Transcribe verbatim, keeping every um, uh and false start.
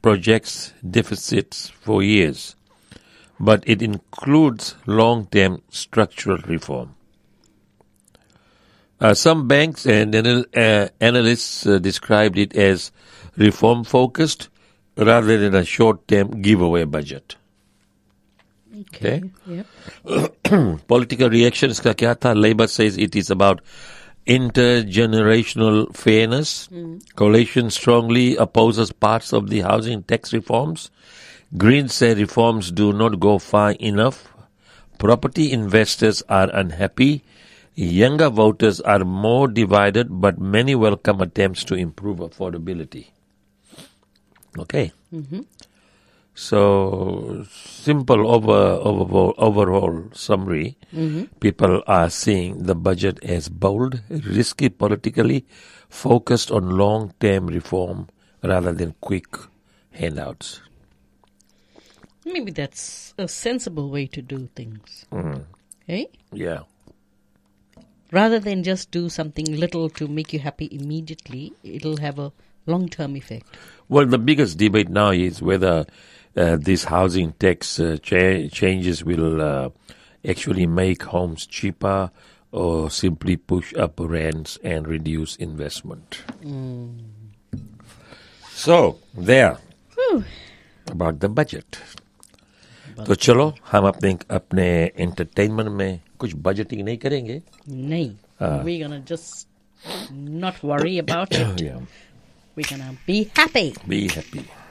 projects deficits for years, but it includes long-term structural reform. Uh, some banks and anal- uh, analysts uh, described it as reform-focused rather than a short-term giveaway budget. Okay. Okay. Yep. Political reactions का क्या था? Labour says it is about intergenerational fairness. Coalition strongly opposes parts of the housing tax reforms. Greens say reforms do not go far enough. Property investors are unhappy. Younger voters are more divided, but many welcome attempts to improve affordability. Okay. Mm-hmm. So, simple over, overall, overall summary. Mm-hmm. People are seeing the budget as bold, risky politically, focused on long-term reform rather than quick handouts. Maybe that's a sensible way to do things. Mm. Eh? Yeah. Rather than just do something little to make you happy immediately, it'll have a long-term effect. Well, the biggest debate now is whether uh, this housing tax uh, cha- changes will uh, actually make homes cheaper or simply push up rents and reduce investment. Mm. So, there. Whew. About the budget. तो चलो हम अपने अपने entertainment में कुछ budgeting नहीं करेंगे. नहीं. Uh, We're gonna just not worry about it. Yeah. We're gonna be happy. Be happy.